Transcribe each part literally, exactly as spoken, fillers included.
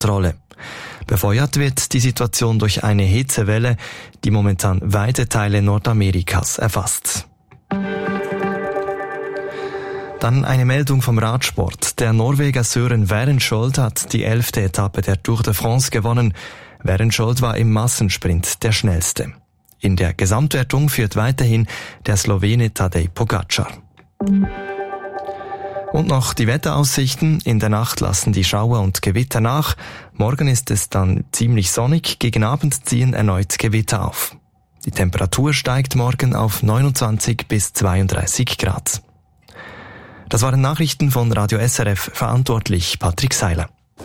Kontrolle. Befeuert wird die Situation durch eine Hitzewelle, die momentan weite Teile Nordamerikas erfasst. Dann eine Meldung vom Radsport. Der Norweger Søren Werenskjold hat die elfte Etappe der Tour de France gewonnen. Werenskjold war im Massensprint der schnellste. In der Gesamtwertung führt weiterhin der Slowene Tadej Pogačar. Und noch die Wetteraussichten. In der Nacht lassen die Schauer und Gewitter nach. Morgen ist es dann ziemlich sonnig. Gegen Abend ziehen erneut Gewitter auf. Die Temperatur steigt morgen auf neunundzwanzig bis zweiunddreißig Grad. Das waren Nachrichten von Radio S R F, verantwortlich Patrick Seiler.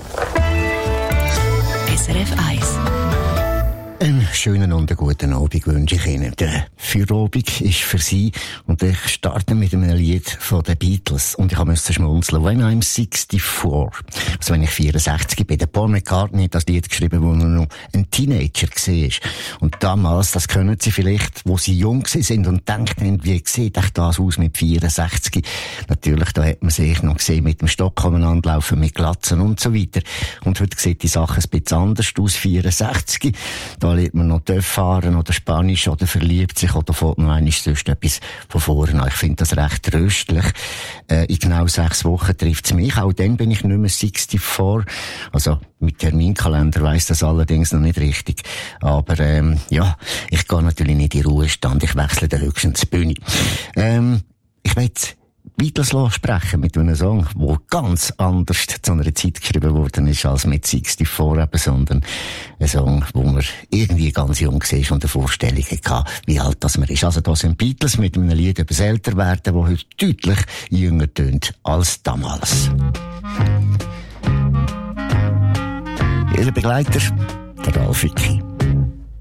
S R F eins. Einen schönen und einen guten Abend wünsche ich Ihnen. Der Feierabend ist für Sie und ich starte mit einem Lied von den Beatles und ich musste schmunzeln. When I'm sixty-four. Also wenn ich vierundsechzig bin. Der Paul McCartney hat das Lied geschrieben, wo er noch ein Teenager war. Und damals, das können Sie vielleicht, wo Sie jung sind und denkt haben, wie sieht das aus mit vierundsechzig? Natürlich, da hat man sich noch gesehen mit dem Stock umeinander laufen, mit Glatzen und so weiter. Und heute sieht die Sache ein bisschen anders aus, vierundsechzig. Da lernt man noch Töff fahren oder Spanisch oder verliebt sich oder fährt noch einmal sonst etwas von vorne an. Ich finde das recht tröstlich. Äh, in genau sechs Wochen trifft es mich. Auch dann bin ich nicht mehr sixty-four. Also mit Terminkalender weiss das allerdings noch nicht richtig. Aber ähm, ja, ich gehe natürlich nicht in den Ruhestand. Ich wechsle dann höchstens die Bühne. Ähm, ich will Beatles sprechen mit einem Song, der ganz anders zu einer Zeit geschrieben worden ist als mit sixty-four eben, sondern ein Song, wo man irgendwie ganz jung war und eine Vorstellung hatte, wie alt das man ist. Also da sind Beatles mit einem Lied über das Älterwerden, das heute deutlich jünger tönt als damals. Ihr Begleiter, der Ralf Wicki.